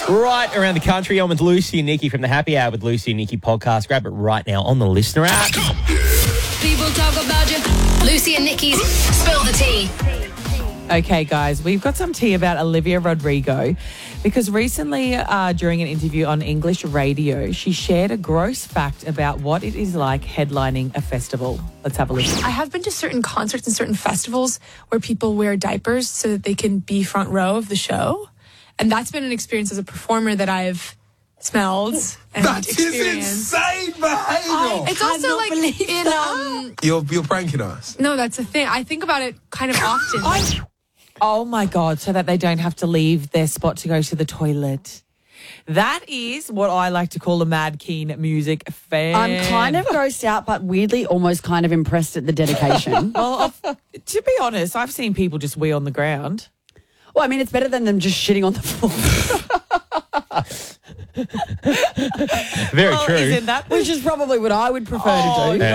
Right around the country. I'm with Lucy and Nikki from the Happy Hour with Lucy and Nikki podcast. Grab it right now on the Listener app. People talk about you. Lucy and Nikki's Spill the Tea. Okay, guys, we've got some tea about Olivia Rodrigo because recently during an interview on English radio, she shared a gross fact about what it is like headlining a festival. Let's have a listen. I have been to certain concerts and certain festivals where people wear diapers so that they can be front row of the show. And that's been an experience as a performer that I've smelled and experienced. Insane behaviour. It's also like You're pranking us. No, that's the thing. I think about it kind of often. Oh, my God, so that they don't have to leave their spot to go to the toilet. That is what I like to call a Mad Keen music fan. I'm kind of grossed out, but weirdly almost kind of impressed at the dedication. Well, to be honest, I've seen people just wee on the ground. Well, I mean, it's better than them just shitting on the floor. Very true. Isn't that Which is probably what I would prefer to do.